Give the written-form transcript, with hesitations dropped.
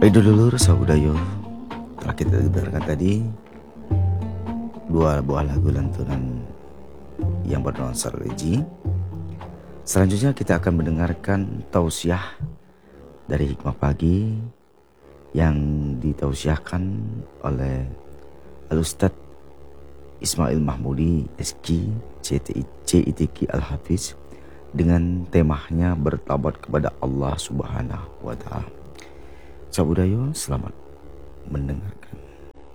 Baik dulur saudayo, telah kita dengarkan tadi dua buah lagu lantunan yang bernuansa religi. Selanjutnya kita akan mendengarkan tausiah dari Hikmah Pagi yang ditausiahkan oleh Al-Ustadz Ismail Mahmudi SQ CITQ Al-Hafiz dengan temanya bertaubat kepada Allah Subhanahu wa Ta'ala. Sabudayo, selamat mendengarkan.